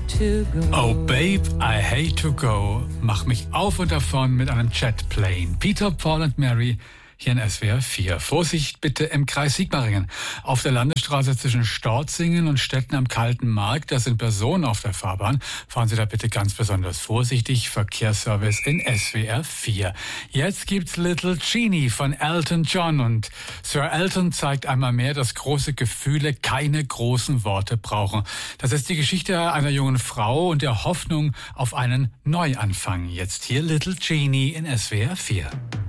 to go. Oh Babe, I hate to go. Mach mich auf und davon mit einem Jetplane. Peter, Paul und Mary hier in SWR 4. Vorsicht bitte im Kreis Sigmaringen. Auf der Landesstraße zwischen Storzingen und Stetten am Kalten Markt, da sind Personen auf der Fahrbahn. Fahren Sie da bitte ganz besonders vorsichtig. Verkehrsservice in SWR 4. Jetzt gibt's Little Genie von Elton John und Sir Elton zeigt einmal mehr, dass große Gefühle keine großen Worte brauchen. Das ist die Geschichte einer jungen Frau und der Hoffnung auf einen Neuanfang. Jetzt hier Little Genie in SWR 4.